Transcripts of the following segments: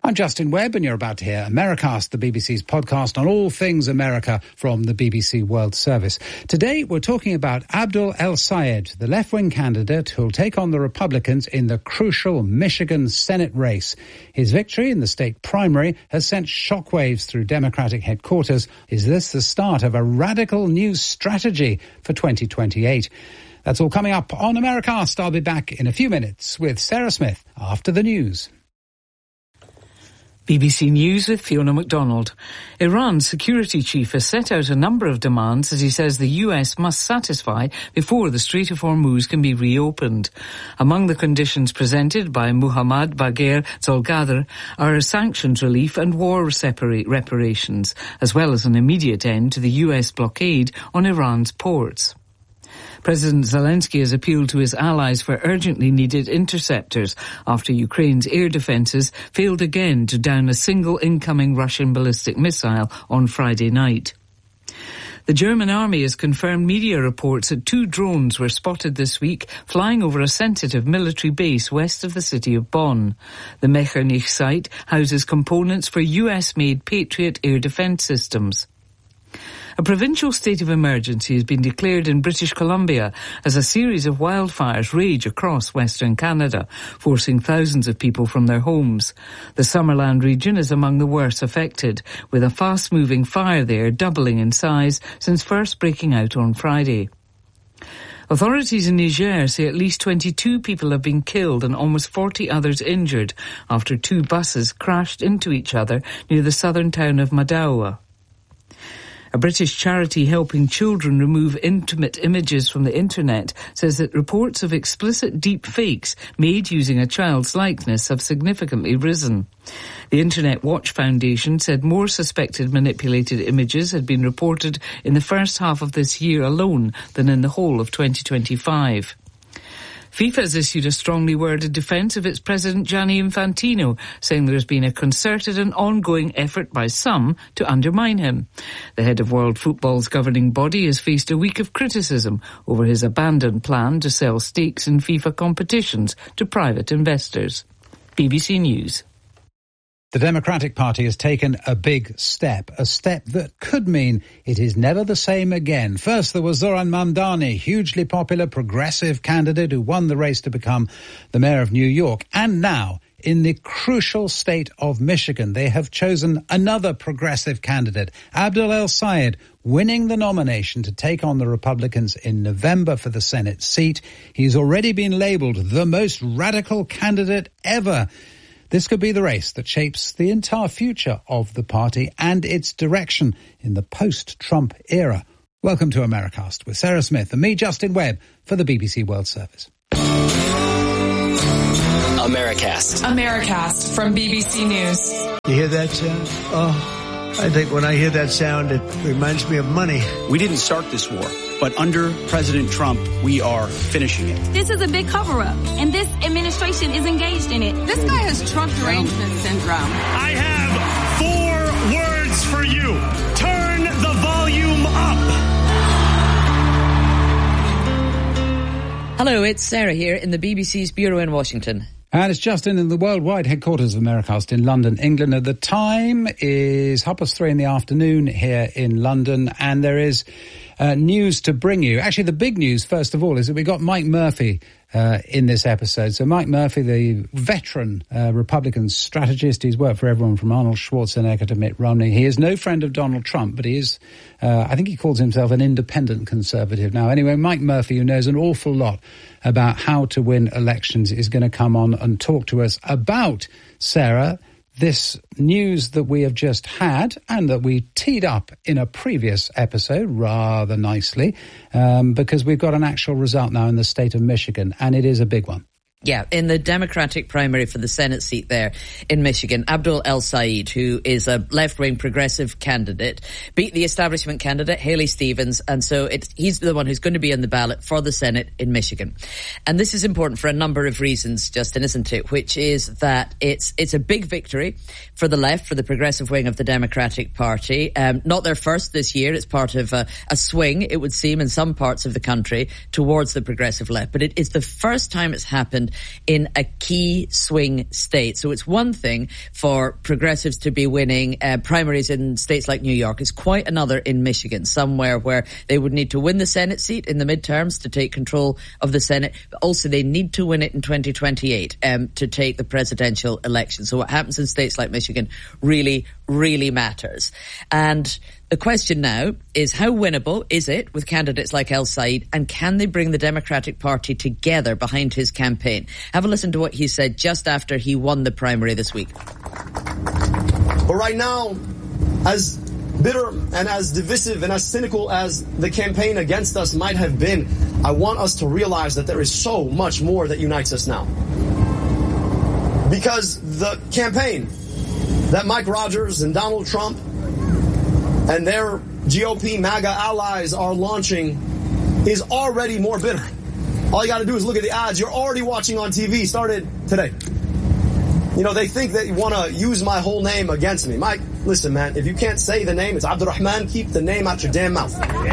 I'm Justin Webb, and you're about to hear Americast, the BBC's podcast on all things America from the BBC World Service. Today, we're talking about Abdul El-Sayed, the left-wing candidate who'll take on the Republicans in the crucial Michigan Senate race. His victory in the state primary has sent shockwaves through Democratic headquarters. Is this the start of a radical new strategy for 2028? That's all coming up on Americast. I'll be back in a few minutes with Sarah Smith after the news. BBC News with Fiona MacDonald. Iran's security chief has set out a number of demands as he says the US must satisfy before the Strait of Hormuz can be reopened. Among the conditions presented by Muhammad Bagher Zolgadar are sanctions relief and war reparations, as well as an immediate end to the US blockade on Iran's ports. President Zelensky has appealed to his allies for urgently needed interceptors after Ukraine's air defences failed again to down a single incoming Russian ballistic missile on Friday night. The German army has confirmed media reports that 2 drones were spotted this week flying over a sensitive military base west of the city of Bonn. The Mechernich site houses components for US-made Patriot air defence systems. A provincial state of emergency has been declared in British Columbia as a series of wildfires rage across Western Canada, forcing thousands of people from their homes. The Summerland region is among the worst affected, with a fast-moving fire there doubling in size since first breaking out on Friday. Authorities in Niger say at least 22 people have been killed and almost 40 others injured after 2 buses crashed into each other near the southern town of Madawa. A British charity helping children remove intimate images from the internet says that reports of explicit deep fakes made using a child's likeness have significantly risen. The Internet Watch Foundation said more suspected manipulated images had been reported in the first half of this year alone than in the whole of 2025. FIFA has issued a strongly worded defence of its president Gianni Infantino, saying there has been a concerted and ongoing effort by some to undermine him. The head of World Football's governing body has faced a week of criticism over his abandoned plan to sell stakes in FIFA competitions to private investors. BBC News. The Democratic Party has taken a big step, a step that could mean it is never the same again. First, there was Zoran Mamdani, hugely popular progressive candidate who won the race to become the mayor of New York. And now, in the crucial state of Michigan, they have chosen another progressive candidate, Abdul El-Sayed, winning the nomination to take on the Republicans in November for the Senate seat. He's already been labelled the most radical candidate ever. This could be the race that shapes the entire future of the party and its direction in the post-Trump era. Welcome to Americast with Sarah Smith and me, Justin Webb, for the BBC World Service. Americast from BBC News. You hear that sound? Oh, I think when I hear that sound, it reminds me of money. We didn't start this war, but under President Trump, we are finishing it. This is a big cover-up, and this administration is engaged in it. This guy has Trump derangement syndrome. I have 4 words for you. Turn the volume up. Hello, it's Sarah here in the BBC's Bureau in Washington. And it's Justin in the worldwide headquarters of Americast in London, England. The time is 3:30 in the afternoon here in London, and there is news to bring you. Actually, the big news, first of all, is that we got Mike Murphy in this episode. So Mike Murphy, the veteran Republican strategist, he's worked for everyone from Arnold Schwarzenegger to Mitt Romney. He is no friend of Donald Trump, but he is, I think he calls himself an independent conservative now. Anyway, Mike Murphy, who knows an awful lot about how to win elections, is going to come on and talk to us about, Sarah, this news that we have just had and that we teed up in a previous episode rather nicely, because we've got an actual result now in the state of Michigan, and it is a big one. Yeah, in the Democratic primary for the Senate seat there in Michigan, Abdul El-Sayed, who is a left-wing progressive candidate, beat the establishment candidate, Haley Stevens, and so he's the one who's going to be on the ballot for the Senate in Michigan. And this is important for a number of reasons, Justin, isn't it? Which is that it's a big victory for the left, for the progressive wing of the Democratic Party. Not their first this year. It's part of a swing, it would seem, in some parts of the country towards the progressive left. But it's the first time it's happened in a key swing state. So it's one thing for progressives to be winning primaries in states like New York. It's quite another in Michigan, somewhere where they would need to win the Senate seat in the midterms to take control of the Senate, but also they need to win it in 2028 to take the presidential election. So what happens in states like Michigan really, really matters. And the question now is, how winnable is it with candidates like El Said, and can they bring the Democratic Party together behind his campaign? Have a listen to what he said just after he won the primary this week. But right now, as bitter and as divisive and as cynical as the campaign against us might have been, I want us to realize that there is so much more that unites us now. Because the campaign that Mike Rogers and Donald Trump and their GOP MAGA allies are launching is already more bitter. All you got to do is look at the ads you're already watching on TV, started today. You know, they think they want to use my whole name against me. Mike, listen, man, if you can't say the name, it's Abdurrahman, keep the name out your damn mouth.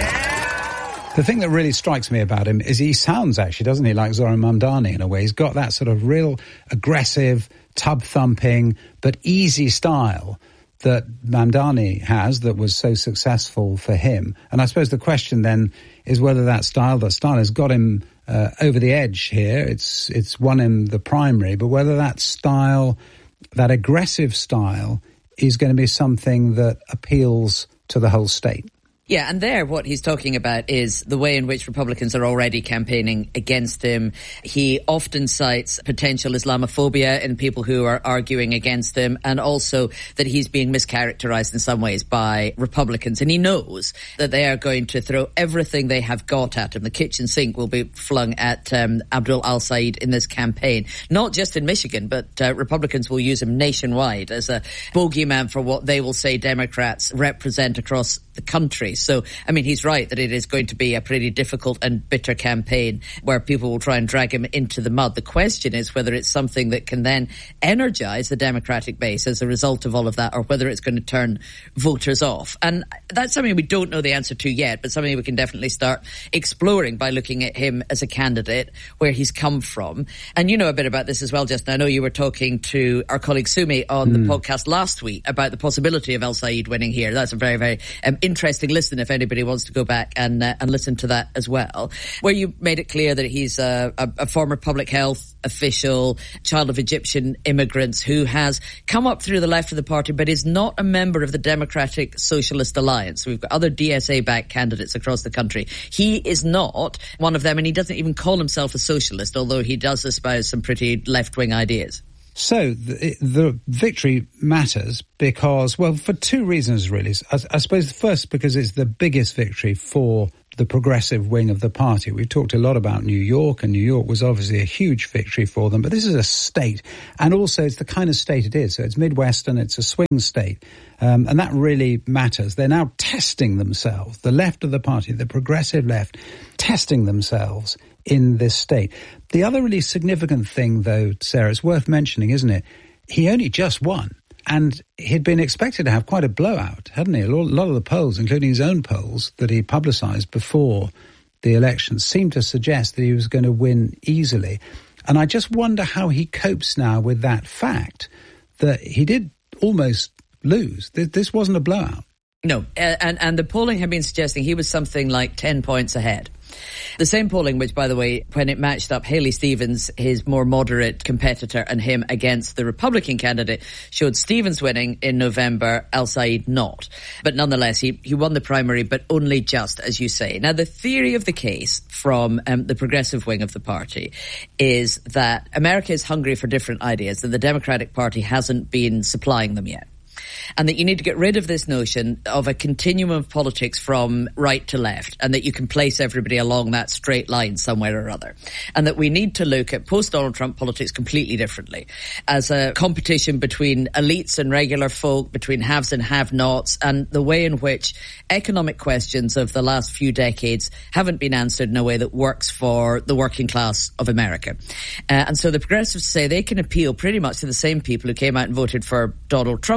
The thing that really strikes me about him is he sounds, actually, doesn't he, like Zohran Mamdani in a way. He's got that sort of real aggressive, tub-thumping, but easy style that Mamdani has that was so successful for him. And I suppose the question then is whether that style has got him over the edge here. It's won him the primary, but whether that style, that aggressive style, is going to be something that appeals to the whole state. Yeah, and there what he's talking about is the way in which Republicans are already campaigning against him. He often cites potential Islamophobia in people who are arguing against him, and also that he's being mischaracterized in some ways by Republicans. And he knows that they are going to throw everything they have got at him. The kitchen sink will be flung at Abdul al-Said in this campaign. Not just in Michigan, but Republicans will use him nationwide as a bogeyman for what they will say Democrats represent across the country. So, I mean, he's right that it is going to be a pretty difficult and bitter campaign where people will try and drag him into the mud. The question is whether it's something that can then energize the Democratic base as a result of all of that, or whether it's going to turn voters off. And that's something we don't know the answer to yet, but something we can definitely start exploring by looking at him as a candidate, where he's come from. And you know a bit about this as well, Justin. I know you were talking to our colleague Sumi on the podcast last week about the possibility of El Said winning here. That's a very, very interesting listen if anybody wants to go back and listen to that as well, where you made it clear that he's a former public health official, child of Egyptian immigrants, who has come up through the left of the party but is not a member of the Democratic Socialist Alliance. So we've got other DSA-backed candidates across the country. He is not one of them, and he doesn't even call himself a socialist, although he does espouse some pretty left-wing ideas. So the victory matters because, well, for two reasons, really. I suppose first because it's the biggest victory for the progressive wing of the party. We've talked a lot about New York, and New York was obviously a huge victory for them. But this is a state, and also it's the kind of state it is. So it's Midwestern, it's a swing state, and that really matters. They're now testing themselves, the left of the party, the progressive left, testing themselves in this state. The other really significant thing, though, Sarah, it's worth mentioning, isn't it? He only just won. And he'd been expected to have quite a blowout, hadn't he? A lot of the polls, including his own polls that he publicised before the election, seemed to suggest that he was going to win easily. And I just wonder how he copes now with that fact that he did almost lose. This wasn't a blowout. No, and the polling had been suggesting he was something like 10 points ahead. The same polling, which, by the way, when it matched up Haley Stevens, his more moderate competitor, and him against the Republican candidate, showed Stevens winning in November, El Said not. But nonetheless, he won the primary, but only just, as you say. Now, the theory of the case from the progressive wing of the party is that America is hungry for different ideas, that the Democratic Party hasn't been supplying them yet. And that you need to get rid of this notion of a continuum of politics from right to left, and that you can place everybody along that straight line somewhere or other. And that we need to look at post-Donald Trump politics completely differently, as a competition between elites and regular folk, between haves and have-nots, and the way in which economic questions of the last few decades haven't been answered in a way that works for the working class of America. And so the progressives say they can appeal pretty much to the same people who came out and voted for Donald Trump in the last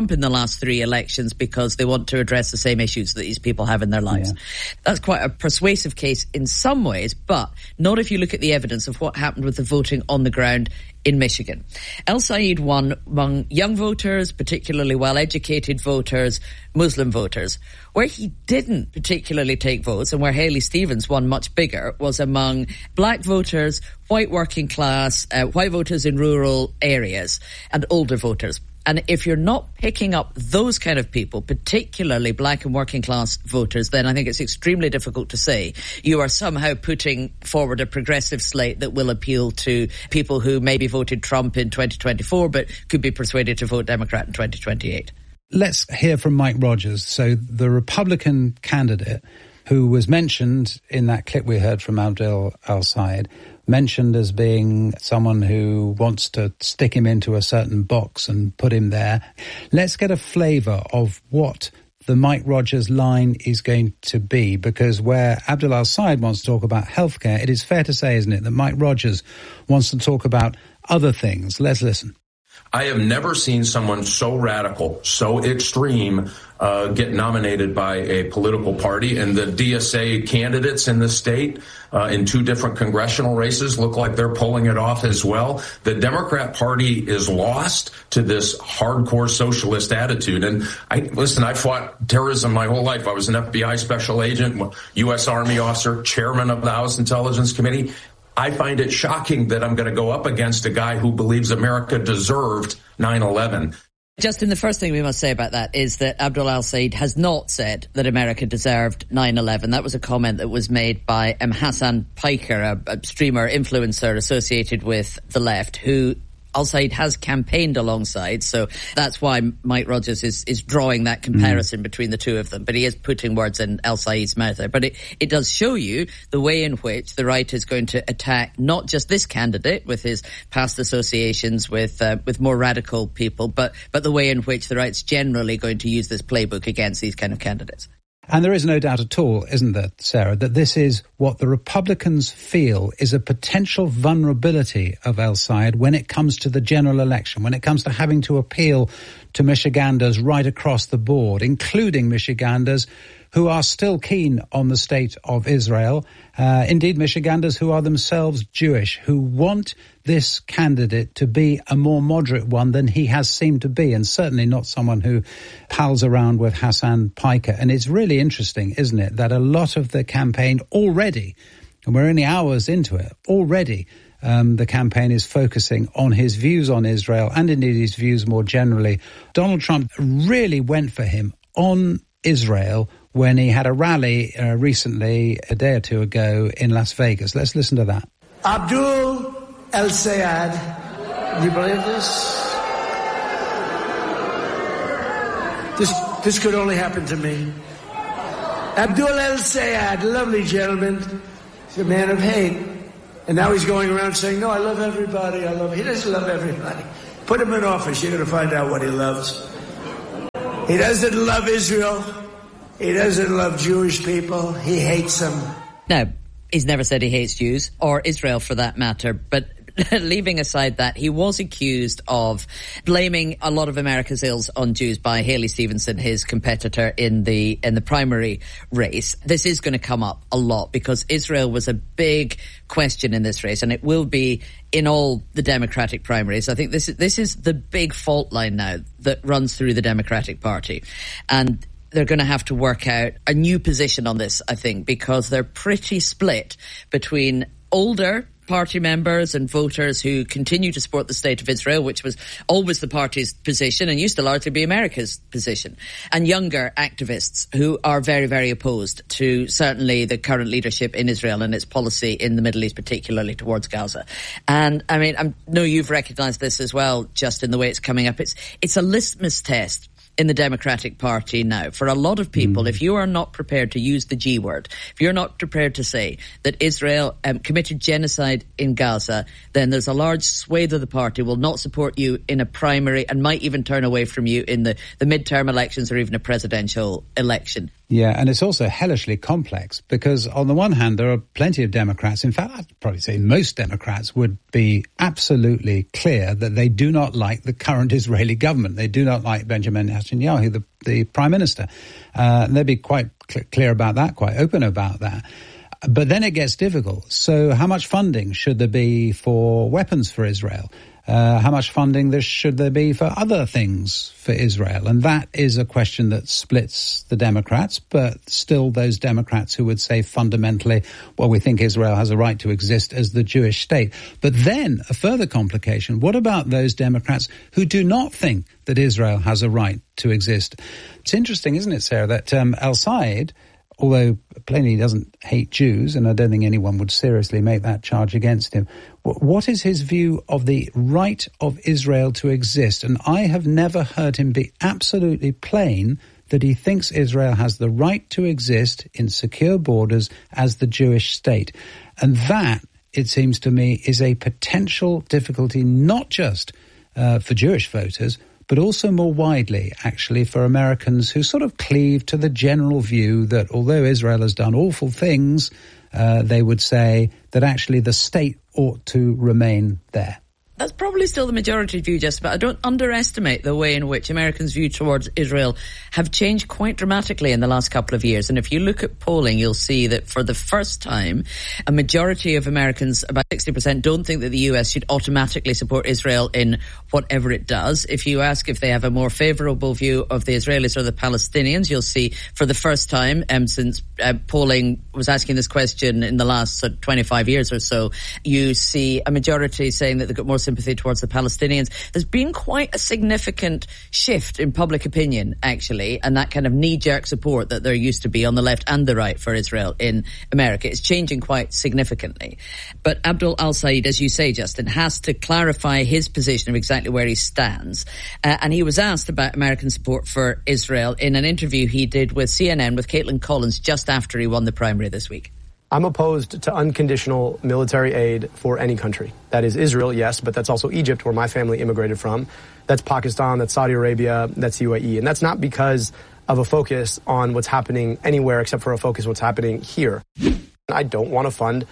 last 3 elections because they want to address the same issues that these people have in their lives. Yeah. That's quite a persuasive case in some ways, but not if you look at the evidence of what happened with the voting on the ground in Michigan. El-Sayed won among young voters, particularly well-educated voters, Muslim voters. Where he didn't particularly take votes and where Haley Stevens won much bigger was among black voters, white working class, white voters in rural areas, and older voters. And if you're not picking up those kind of people, particularly black and working class voters, then I think it's extremely difficult to say you are somehow putting forward a progressive slate that will appeal to people who maybe voted Trump in 2024 but could be persuaded to vote Democrat in 2028. Let's hear from Mike Rogers. So the Republican candidate who was mentioned in that clip we heard from Abdul El-Sayed, mentioned as being someone who wants to stick him into a certain box and put him there. Let's get a flavour of what the Mike Rogers line is going to be, because where Abdul El-Sayed wants to talk about healthcare, it is fair to say, isn't it, that Mike Rogers wants to talk about other things. Let's listen. I have never seen someone so radical, so extreme, get nominated by a political party. And the DSA candidates in the state in 2 different congressional races look like they're pulling it off as well. The Democrat Party is lost to this hardcore socialist attitude. And I fought terrorism my whole life. I was an FBI special agent, U.S. Army officer, chairman of the House Intelligence Committee. I find it shocking that I'm going to go up against a guy who believes America deserved 9/11. Justin, the first thing we must say about that is that Abdul El-Sayed has not said that America deserved 9/11. That was a comment that was made by Hassan Piker, a streamer, influencer associated with the left, who El-Sayed has campaigned alongside, so that's why Mike Rogers is drawing that comparison between the two of them. But he is putting words in El-Sayed's mouth there. But it does show you the way in which the right is going to attack not just this candidate with his past associations with more radical people, but the way in which the right's generally going to use this playbook against these kind of candidates. And there is no doubt at all, isn't there, Sarah, that this is what the Republicans feel is a potential vulnerability of El-Sayed when it comes to the general election, when it comes to having to appeal to Michiganders right across the board, including Michiganders who are still keen on the state of Israel, indeed Michiganders who are themselves Jewish, who want this candidate to be a more moderate one than he has seemed to be, and certainly not someone who pals around with Hassan Piker. And it's really interesting, isn't it, that a lot of the campaign already, and we're only hours into it, already the campaign is focusing on his views on Israel and indeed his views more generally. Donald Trump really went for him on Israel when he had a rally recently, a day or two ago, in Las Vegas. Let's listen to that. Abdul El-Sayed, do you believe this? This could only happen to me. Abdul El-Sayed, lovely gentleman, he's a man of hate. And now he's going around saying, no, I love everybody, He doesn't love everybody. Put him in office, you're going to find out what he loves. He doesn't love Israel. He doesn't love Jewish people. He hates them. Now, he's never said he hates Jews, or Israel for that matter, but leaving aside that, he was accused of blaming a lot of America's ills on Jews by Haley Stevenson, his competitor in the primary race. This is going to come up a lot because Israel was a big question in this race, and it will be in all the Democratic primaries. I think this is the big fault line now that runs through the Democratic Party. And they're going to have to work out a new position on this, I think, because they're pretty split between older party members and voters who continue to support the state of Israel, which was always the party's position and used to largely be America's position, and younger activists who are very, very opposed to certainly the current leadership in Israel and its policy in the Middle East, particularly towards Gaza. And I mean, I know you've recognised this as well, just in the way it's coming up. It's a litmus test in the Democratic Party now. For a lot of people, if you are not prepared to use the G word, if you're not prepared to say that Israel committed genocide in Gaza, then there's a large swathe of the party will not support you in a primary and might even turn away from you in the midterm elections or even a presidential election. Yeah, and it's also hellishly complex because on the one hand, there are plenty of Democrats. In fact, I'd probably say most Democrats would be absolutely clear that they do not like the current Israeli government. They do not like Benjamin Netanyahu, the prime minister. And they'd be quite clear about that, quite open about that. But then it gets difficult. So how much funding should there be for weapons for Israel? How much funding should there be for other things for Israel? And that is a question that splits the Democrats, but still those Democrats who would say fundamentally, well, we think Israel has a right to exist as the Jewish state. But then a further complication, what about those Democrats who do not think that Israel has a right to exist? It's interesting, isn't it, Sarah, that al-Sayed, although plainly he doesn't hate Jews, and I don't think anyone would seriously make that charge against him, what is his view of the right of Israel to exist? And I have never heard him be absolutely plain that he thinks Israel has the right to exist in secure borders as the Jewish state. And that, it seems to me, is a potential difficulty not just for Jewish voters, but also more widely, actually, for Americans who sort of cleave to the general view that although Israel has done awful things, they would say that actually the state ought to remain there. That's probably still the majority view, Justin, but I don't underestimate the way in which Americans' view towards Israel have changed quite dramatically in the last couple of years. And if you look at polling, you'll see that for the first time, a majority of Americans, about 60%, don't think that the US should automatically support Israel in whatever it does. If you ask if they have a more favourable view of the Israelis or the Palestinians, you'll see for the first time since polling was asking this question in the last 25 years or so, you see a majority saying that they've got more sympathy towards the Palestinians. There's been quite a significant shift in public opinion, actually, and that kind of knee-jerk support that there used to be on the left and the right for Israel in America. It's changing quite significantly. But Abdul al-Sayed, as you say, Justin, has to clarify his position of exactly where he stands. And he was asked about American support for Israel in an interview he did with CNN with Caitlin Collins just after he won the primary this week. I'm opposed to unconditional military aid for any country. That is Israel, yes, but that's also Egypt, where my family immigrated from. That's Pakistan, that's Saudi Arabia, that's UAE. And that's not because of a focus on what's happening anywhere except for a focus on what's happening here. I don't want to fund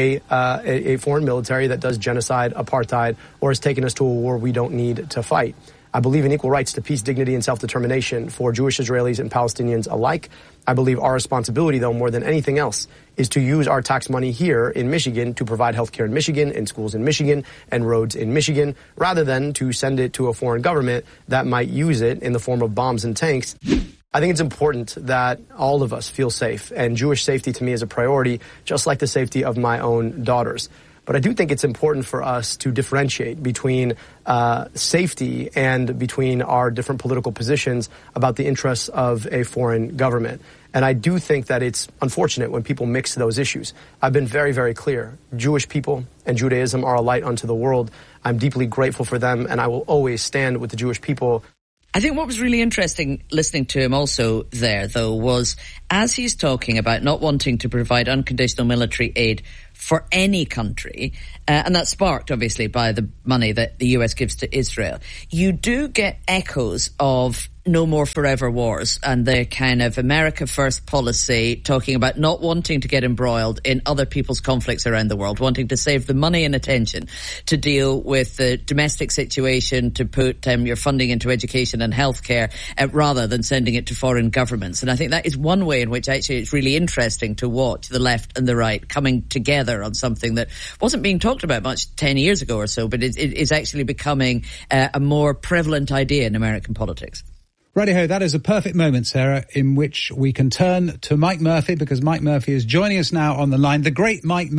a foreign military that does genocide, apartheid, or has taken us to a war we don't need to fight. I believe in equal rights to peace, dignity, and self-determination for Jewish Israelis and Palestinians alike. I believe our responsibility, though, more than anything else, is to use our tax money here in Michigan to provide health care in Michigan, and schools in Michigan, and roads in Michigan, rather than to send it to a foreign government that might use it in the form of bombs and tanks. I think it's important that all of us feel safe, and Jewish safety to me is a priority, just like the safety of my own daughters. But I do think it's important for us to differentiate between safety and between our different political positions about the interests of a foreign government. And I do think that it's unfortunate when people mix those issues. I've been very, very clear. Jewish people and Judaism are a light unto the world. I'm deeply grateful for them, and I will always stand with the Jewish people. I think what was really interesting listening to him also there, though, was as he's talking about not wanting to provide unconditional military aid for any country, and that's sparked, obviously, by the money that the US gives to Israel, you do get echoes of no more forever wars and the kind of America first policy, talking about not wanting to get embroiled in other people's conflicts around the world, wanting to save the money and attention to deal with the domestic situation, to put your funding into education and healthcare rather than sending it to foreign governments. And I think that is one way in which actually it's really interesting to watch the left and the right coming together on something that wasn't being talked about much 10 years ago or so, but it is actually becoming a more prevalent idea in American politics. Righty-ho, that is a perfect moment, Sarah, in which we can turn to Mike Murphy, because Mike Murphy is joining us now on the line. The great Mike Murphy.